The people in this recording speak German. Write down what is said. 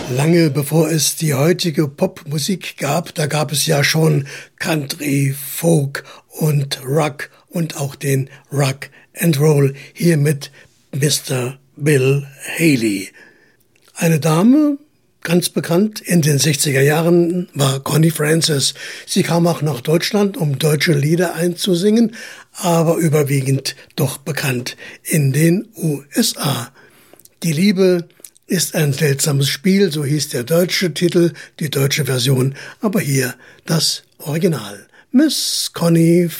Lange bevor es die heutige Popmusik gab, da gab es ja schon Country, Folk und Rock und auch den Rock and Roll, hier mit Mr. Bill Haley. Eine Dame, ganz bekannt in den 60er Jahren, war Connie Francis. Sie kam auch nach Deutschland, um deutsche Lieder einzusingen, aber überwiegend doch bekannt in den USA. Die Liebe ist ein seltsames Spiel, so hieß der deutsche Titel, die deutsche Version, aber hier das Original. Miss Connie